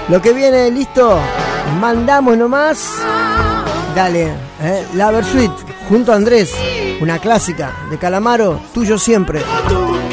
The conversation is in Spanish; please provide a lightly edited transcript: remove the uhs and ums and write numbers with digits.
Lo que viene, listo. Mandamos nomás. Dale, la Versuit junto a Andrés. Una clásica de Calamaro, Tuyo Siempre.